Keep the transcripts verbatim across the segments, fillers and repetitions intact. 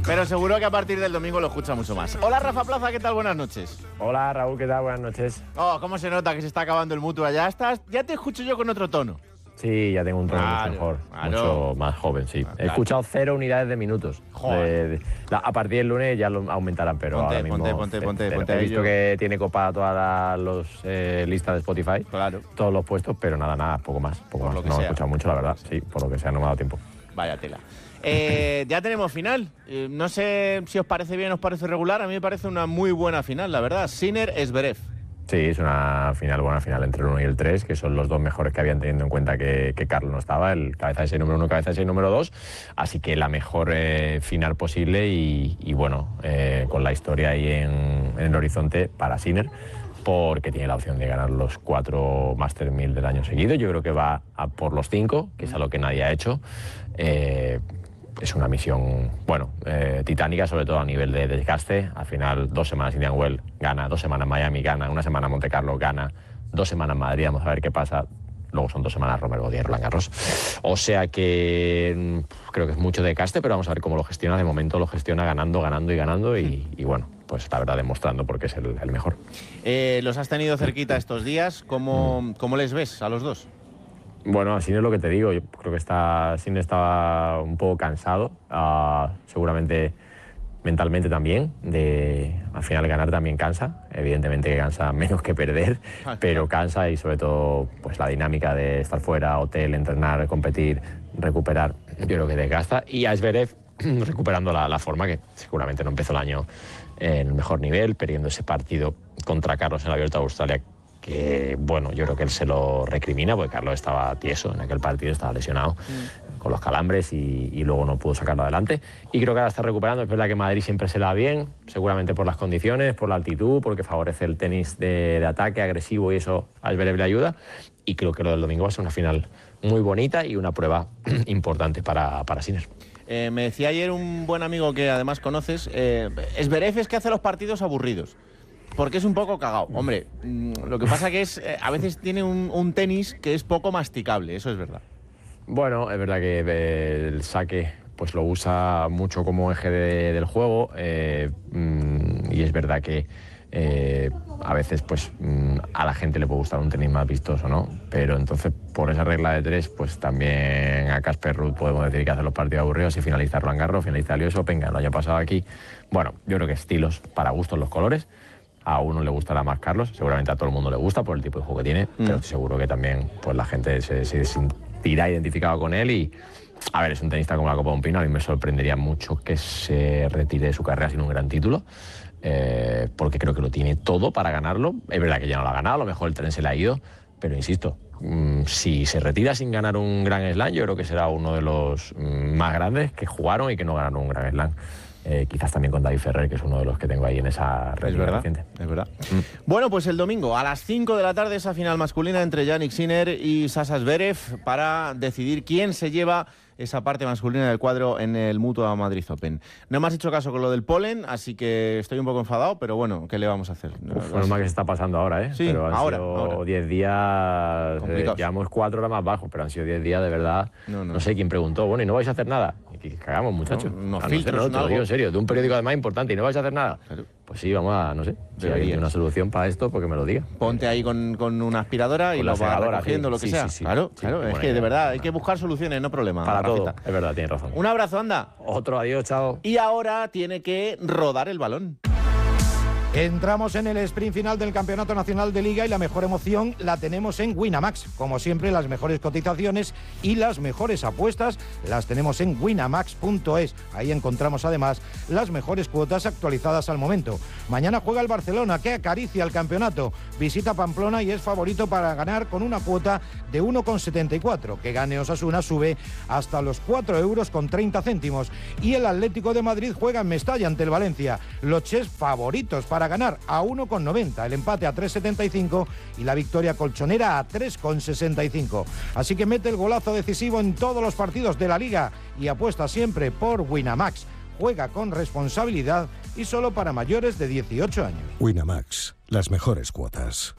Pero seguro que a partir del domingo lo escucha mucho más. Hola, Rafa Plaza, ¿qué tal? Buenas noches. Hola, Raúl, ¿qué tal? Buenas noches. Oh, cómo se nota que se está acabando el Mutua. Ya estás, ya te escucho yo con otro tono. Sí, ya tengo un tono Claro, mucho mejor, claro. mucho más joven, sí. Claro. He escuchado cero unidades de minutos. Joder. De- de- la- a partir del lunes ya lo aumentarán, pero Ponte, ahora mismo... ponte, ponte, cero, ponte, cero. ponte He a visto ello. que tiene copada todas las eh, listas de Spotify, Claro. todos los puestos, pero nada, nada, poco más, poco Por más. lo que No he sea. escuchado mucho, la verdad, sí, por lo que sea, no me ha dado tiempo. Vaya tela. Eh, ya tenemos final. Eh, no sé si os parece bien o os parece regular. A mí me parece una muy buena final, la verdad. Sinner-Zverev. Sí, es una final, buena final entre el uno y el tres, que son los dos mejores que habían, teniendo en cuenta que, que Carlos no estaba, el cabeza de seis número uno, cabeza de seis número dos. Así que la mejor eh, final posible y, y bueno, eh, con la historia ahí en, en el horizonte para Sinner, porque tiene la opción de ganar los cuatro Master mil del año seguido. Yo creo que va a por los cinco, que es algo que nadie ha hecho. Eh, Es una misión, bueno, eh, titánica, sobre todo a nivel de desgaste. Al final, dos semanas Indian Wells gana, dos semanas Miami gana, una semana Monte Carlo gana, dos semanas Madrid, vamos a ver qué pasa. Luego son dos semanas Romero Godier, Roland Garros. O sea que mmm, creo que es mucho desgaste, pero vamos a ver cómo lo gestiona. De momento lo gestiona ganando, ganando y ganando y, y bueno, pues la verdad demostrando porque es el, el mejor. Eh, los has tenido cerquita estos días. ¿Cómo, cómo les ves a los dos? Bueno, Sinner es lo que te digo, yo creo que está, Sinner estaba un poco cansado, uh, seguramente mentalmente también, de al final ganar también cansa, evidentemente que cansa menos que perder, pero cansa y sobre todo pues la dinámica de estar fuera, hotel, entrenar, competir, recuperar, yo creo que desgasta. Y a Zverev recuperando la, la forma, que seguramente no empezó el año en el mejor nivel, perdiendo ese partido contra Carlos en el Abierto de Australia, que bueno, yo creo que él se lo recrimina porque Carlos estaba tieso en aquel partido, estaba lesionado mm. con los calambres y, y luego no pudo sacarlo adelante. Y creo que ahora está recuperando. Es verdad que Madrid siempre se la da bien, seguramente por las condiciones, por la altitud, porque favorece el tenis de, de ataque agresivo y eso a Zverev le ayuda. Y creo que lo del domingo va a ser una final muy bonita y una prueba importante para, para Sinner. Eh, me decía ayer un buen amigo que además conoces, eh, Zverev es que hace los partidos aburridos. Porque es un poco cagao. Hombre, lo que pasa que es, eh, a veces tiene un, un tenis que es poco masticable, eso es verdad. Bueno, es verdad que eh, el saque pues lo usa mucho como eje de, del juego eh, mm, y es verdad que eh, a veces pues mm, a la gente le puede gustar un tenis más vistoso, ¿no? Pero entonces por esa regla de tres pues también a Casper Ruud podemos decir que hace los partidos aburridos y finaliza Roland Garros, finaliza el U S Open, que lo haya pasado aquí. Bueno, yo creo que estilos para gustos los colores. A uno le gustará más Carlos, seguramente a todo el mundo le gusta por el tipo de juego que tiene, mm. pero estoy seguro que también pues, la gente se, se sentirá identificado con él y, a ver, es un tenista como la Copa de un Pino, a mí me sorprendería mucho que se retire de su carrera sin un gran título, eh, porque creo que lo tiene todo para ganarlo. Es verdad que ya no lo ha ganado, a lo mejor el tren se le ha ido, pero insisto, mmm, si se retira sin ganar un Grand Slam, yo creo que será uno de los mmm, más grandes que jugaron y que no ganaron un Grand Slam. Eh, quizás también con David Ferrer, que es uno de los que tengo ahí en esa red. Es verdad, reciente. Es verdad. Mm. Bueno, pues el domingo a las cinco de la tarde esa final masculina entre Jannik Sinner y Sasha Zverev para decidir quién se lleva esa parte masculina del cuadro en el Mutua Madrid Open. No me has hecho caso con lo del polen, así que estoy un poco enfadado, pero bueno, ¿qué le vamos a hacer? Uf, no, más que se está pasando ahora, ¿eh? Sí, pero han ahora, sido ahora. diez días, eh, llevamos cuatro horas más bajo, pero han sido diez días de verdad. No, no. no sé quién preguntó, bueno, ¿y no vais a hacer nada? Y que cagamos, muchachos. No, unos ah, filtros, no sé, no, te algo. lo digo en serio, de un periódico además importante, ¿y no vais a hacer nada? Claro. Pues sí, vamos a, no sé, si alguien tiene una solución para esto, porque me lo diga. Ponte ahí con, con una aspiradora con y lo vas recogiendo, sí, lo que sí, sea. Sí, sí, claro, sí, claro, sí, es que de verdad hay que buscar soluciones, no problemas. Para Rafita. todo, es verdad, tienes razón. Un abrazo, anda. Otro, adiós, chao. Y ahora tiene que rodar el balón. Entramos en el sprint final del Campeonato Nacional de Liga y la mejor emoción la tenemos en Winamax. Como siempre, las mejores cotizaciones y las mejores apuestas las tenemos en winamax punto es. Ahí encontramos además las mejores cuotas actualizadas al momento. Mañana juega el Barcelona, que acaricia el campeonato. Visita Pamplona y es favorito para ganar con una cuota de uno coma setenta y cuatro. Que gane Osasuna sube hasta los cuatro euros con treinta céntimos. Y el Atlético de Madrid juega en Mestalla ante el Valencia. Los Ches favoritos para ganar a uno coma noventa, el empate a tres coma setenta y cinco y la victoria colchonera a tres coma sesenta y cinco. Así que mete el golazo decisivo en todos los partidos de la Liga y apuesta siempre por Winamax. Juega con responsabilidad y solo para mayores de dieciocho años. Winamax, las mejores cuotas.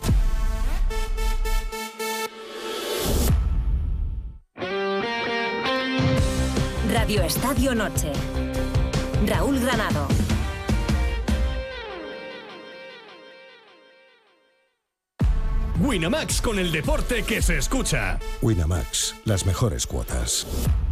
Radio Estadio Noche. Raúl Granado. Winamax, con el deporte que se escucha. Winamax, las mejores cuotas.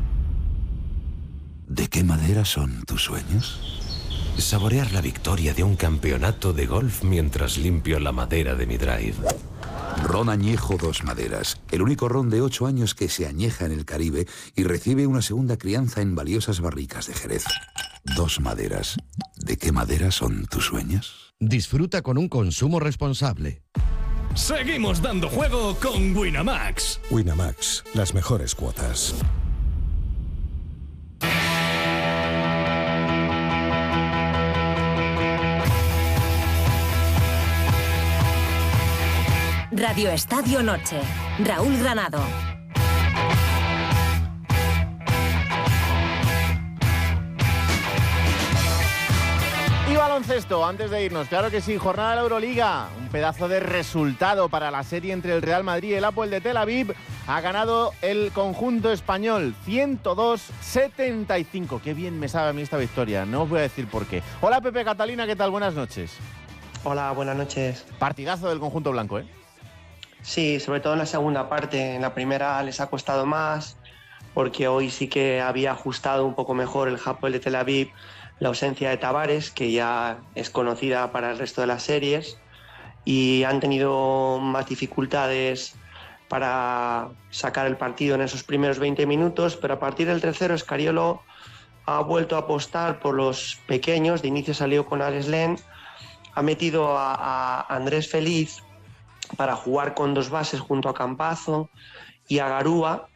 ¿De qué madera son tus sueños? Saborear la victoria de un campeonato de golf mientras limpio la madera de mi drive. Ron Añejo Dos Maderas, el único ron de ocho años que se añeja en el Caribe y recibe una segunda crianza en valiosas barricas de Jerez. Dos Maderas. ¿De qué madera son tus sueños? Disfruta con un consumo responsable. Seguimos dando juego con Winamax. Winamax, las mejores cuotas. Radio Estadio Noche. Raúl Granado. Y baloncesto, antes de irnos, claro que sí, jornada de la Euroliga, un pedazo de resultado para la serie entre el Real Madrid y el Hapoel de Tel Aviv. Ha ganado el conjunto español ciento dos a setenta y cinco. Qué bien me sabe a mí esta victoria, no os voy a decir por qué. Hola Pepe Catalina, ¿qué tal? Buenas noches. Hola, buenas noches. Partidazo del conjunto blanco, ¿eh? Sí, sobre todo en la segunda parte. En la primera les ha costado más, porque hoy sí que había ajustado un poco mejor el Hapoel de Tel Aviv la ausencia de Tavares, que ya es conocida para el resto de las series, y han tenido más dificultades para sacar el partido en esos primeros veinte minutos, pero a partir del tercero Scariolo ha vuelto a apostar por los pequeños. De inicio salió con Alex Len, ha metido a, a Andrés Feliz para jugar con dos bases junto a Campazzo y a Garúa,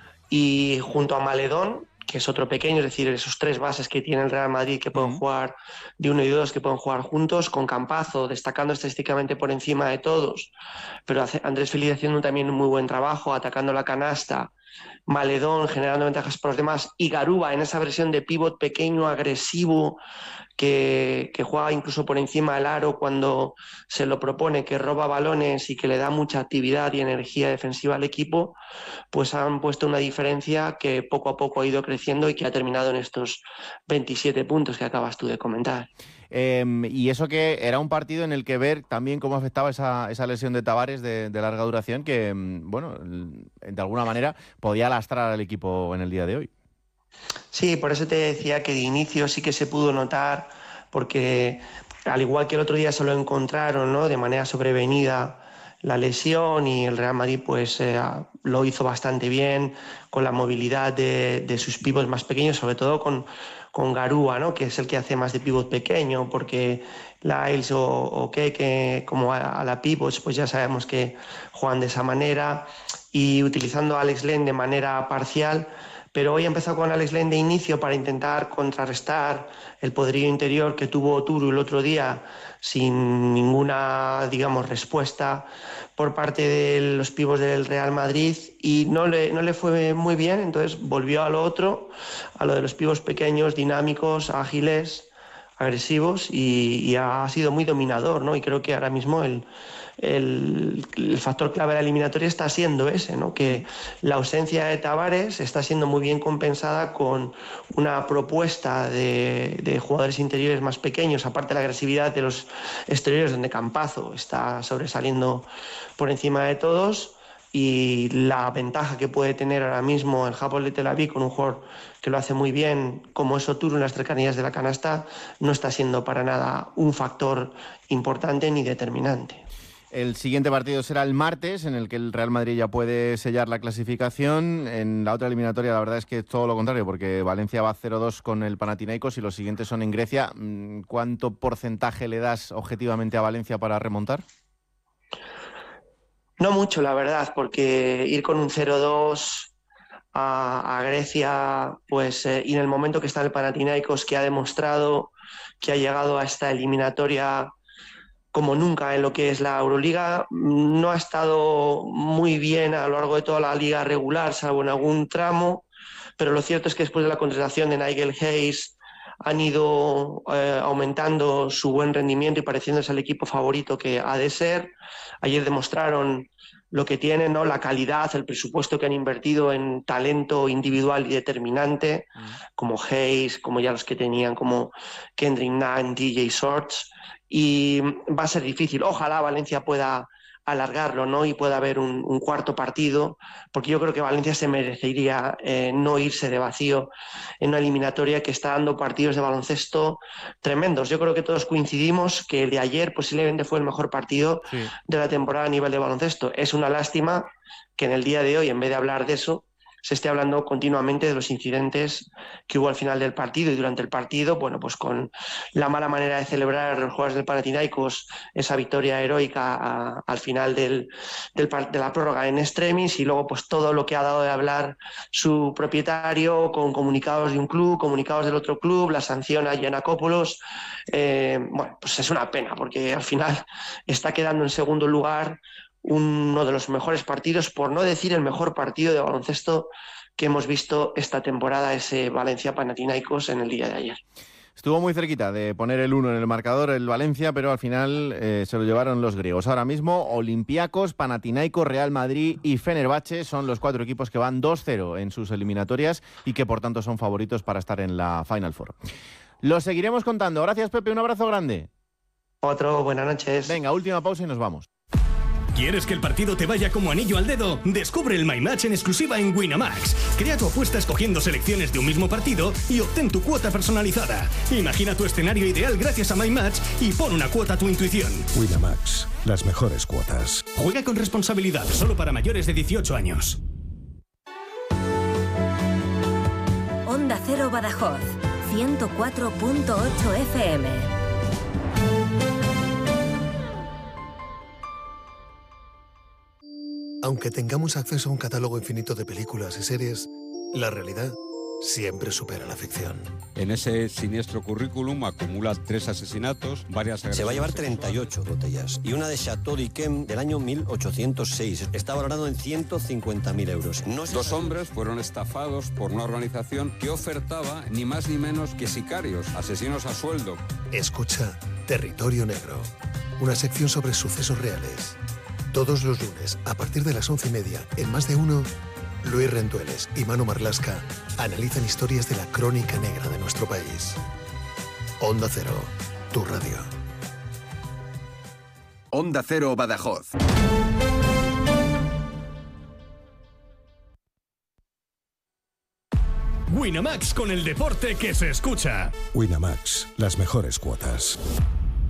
y junto a Maledón, que es otro pequeño, es decir, esos tres bases que tiene el Real Madrid que pueden jugar de uno y dos, que pueden jugar juntos, con Campazzo destacando estadísticamente por encima de todos, pero Andrés Feliz haciendo también un muy buen trabajo, atacando la canasta, Maledón generando ventajas por los demás, y Garúa en esa versión de pívot pequeño, agresivo, que, que juega incluso por encima del aro cuando se lo propone, que roba balones y que le da mucha actividad y energía defensiva al equipo, pues han puesto una diferencia que poco a poco ha ido creciendo y que ha terminado en estos veintisiete puntos que acabas tú de comentar. Eh, y eso que era un partido en el que ver también cómo afectaba esa, esa lesión de Tavares de, de larga duración que, bueno, de alguna manera podía lastrar al equipo en el día de hoy. Sí, por eso te decía que de inicio sí que se pudo notar, porque al igual que el otro día se lo encontraron, ¿no?, de manera sobrevenida la lesión, y el Real Madrid pues eh, lo hizo bastante bien con la movilidad de, de sus pívot más pequeños, sobre todo con, con Garúa, ¿no?, que es el que hace más de pívot pequeño, porque Lyles o, o que como a, a la pívot pues ya sabemos que juegan de esa manera, y utilizando a Alex Len de manera parcial. Pero hoy ha empezado con Alex Len de inicio para intentar contrarrestar el poderío interior que tuvo Turu el otro día, sin ninguna, digamos, respuesta por parte de los pívos del Real Madrid, y no le, no le fue muy bien. Entonces volvió a lo otro, a lo de los pívos pequeños, dinámicos, ágiles, agresivos, y, y ha sido muy dominador, ¿no? Y creo que ahora mismo el, el, el factor clave de la eliminatoria está siendo ese, ¿no?, que la ausencia de Tavares está siendo muy bien compensada con una propuesta de, de jugadores interiores más pequeños, aparte de la agresividad de los exteriores, donde Campazzo está sobresaliendo por encima de todos, y la ventaja que puede tener ahora mismo el Hapoel de Tel Aviv con un jugador que lo hace muy bien como es Oturu en las cercanías de la canasta, no está siendo para nada un factor importante ni determinante. El siguiente partido será el martes, en el que el Real Madrid ya puede sellar la clasificación. En la otra eliminatoria la verdad es que es todo lo contrario, porque Valencia va cero dos con el Panathinaikos y los siguientes son en Grecia. ¿Cuánto porcentaje le das objetivamente a Valencia para remontar? No mucho, la verdad, porque ir con un cero dos a, a Grecia, pues eh, y en el momento que está el Panathinaikos, que ha demostrado que ha llegado a esta eliminatoria como nunca en lo que es la Euroliga, no ha estado muy bien a lo largo de toda la liga regular, salvo en algún tramo, pero lo cierto es que después de la contratación de Nigel Hayes han ido eh, aumentando su buen rendimiento y pareciéndose al equipo favorito que ha de ser. Ayer demostraron lo que tienen, ¿no? La calidad, el presupuesto que han invertido en talento individual y determinante, mm. como Hayes, como ya los que tenían, como Kendrick Nunn, D J Shorts, y va a ser difícil. Ojalá Valencia pueda alargarlo, ¿no? Y pueda haber un, un cuarto partido, porque yo creo que Valencia se merecería eh, no irse de vacío en una eliminatoria que está dando partidos de baloncesto tremendos. Yo creo que todos coincidimos que el de ayer posiblemente fue el mejor partido sí. de la temporada a nivel de baloncesto. Es una lástima que en el día de hoy, en vez de hablar de eso, se esté hablando continuamente de los incidentes que hubo al final del partido y durante el partido, bueno, pues con la mala manera de celebrar los jugadores del Panathinaikos esa victoria heroica a, al final del, del, de la prórroga en extremis, y luego pues todo lo que ha dado de hablar su propietario con comunicados de un club, comunicados del otro club, la sanción a Giannakopoulos. Eh, bueno, pues es una pena porque al final está quedando en segundo lugar uno de los mejores partidos, por no decir el mejor partido de baloncesto que hemos visto esta temporada, ese Valencia-Panathinaikos en el día de ayer. Estuvo muy cerquita de poner el uno en el marcador el Valencia, pero al final eh, se lo llevaron los griegos. Ahora mismo Olympiacos, Panathinaikos, Real Madrid y Fenerbahce son los cuatro equipos que van dos cero en sus eliminatorias y que por tanto son favoritos para estar en la Final Four. Lo seguiremos contando. Gracias, Pepe, un abrazo grande. Otro, buenas noches. Venga, última pausa y nos vamos. ¿Quieres que el partido te vaya como anillo al dedo? Descubre el My Match en exclusiva en Winamax. Crea tu apuesta escogiendo selecciones de un mismo partido y obtén tu cuota personalizada. Imagina tu escenario ideal gracias a My Match y pon una cuota a tu intuición. Winamax, las mejores cuotas. Juega con responsabilidad, solo para mayores de dieciocho años. Onda Cero Badajoz, ciento cuatro punto ocho F M. Aunque tengamos acceso a un catálogo infinito de películas y series, la realidad siempre supera la ficción. En ese siniestro currículum acumula tres asesinatos, varias agresiones. Se va a llevar treinta y ocho botellas y una de Chateau d'Yquem del año mil ochocientos seis. Está valorado en ciento cincuenta mil euros. No Dos hombres fueron estafados por una organización que ofertaba ni más ni menos que sicarios, asesinos a sueldo. Escucha Territorio Negro, una sección sobre sucesos reales. Todos los lunes, a partir de las once y media, en Más de Uno, Luis Rendueles y Manu Marlasca analizan historias de la crónica negra de nuestro país. Onda Cero, tu radio. Onda Cero Badajoz. Winamax, con el deporte que se escucha. Winamax, las mejores cuotas.